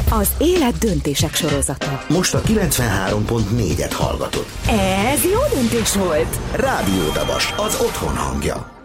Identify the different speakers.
Speaker 1: Az élet döntések sorozata.
Speaker 2: Most a 93.4-et hallgatod.
Speaker 1: Ez jó döntés volt.
Speaker 2: Rádió Dabas, az otthon hangja.